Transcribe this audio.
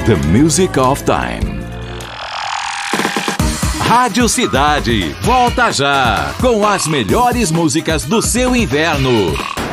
The Music of Time. Rádio Cidade, volta já com as melhores músicas do seu inverno.